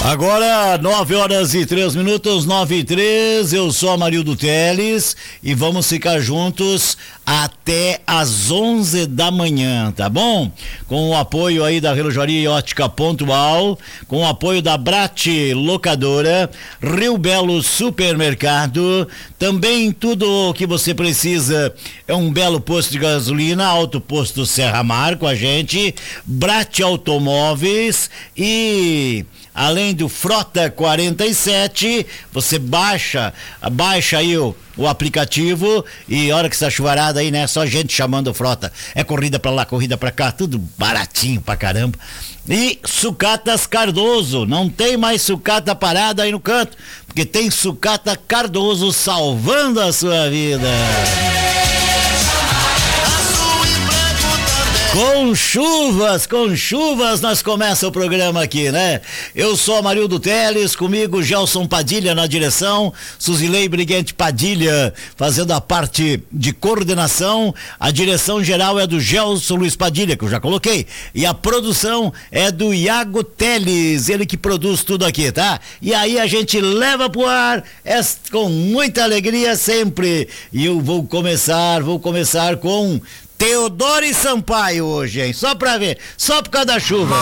Agora, 9h03, 9h03, eu sou Amarildo Teles e vamos ficar juntos até às 11 da manhã, tá bom? Com o apoio aí da Relojaria e Ótica Pontual, com o apoio da Brate Locadora, Rio Belo Supermercado, também tudo o que você precisa é um belo posto de gasolina, Alto Posto Serra Mar com a gente, Brate Automóveis e... além do Frota 47, você baixa aí o aplicativo e a hora que está chuvarada aí, né? Só gente chamando Frota. É corrida pra lá, corrida pra cá, tudo baratinho pra caramba. E Sucatas Cardoso, não tem mais sucata parada aí no canto, porque tem Sucata Cardoso salvando a sua vida. Com chuvas nós começa o programa aqui, né? Eu sou Amarildo Teles, comigo Gelson Padilha na direção, Suzilei Briguente Padilha fazendo a parte de coordenação, a direção geral é do Gelson Luiz Padilha, que eu já coloquei, e a produção é do Iago Teles, ele que produz tudo aqui, tá? E aí a gente leva pro ar com muita alegria sempre, e eu vou começar com Teodoro e Sampaio hoje, hein? Só pra ver, só por causa da chuva.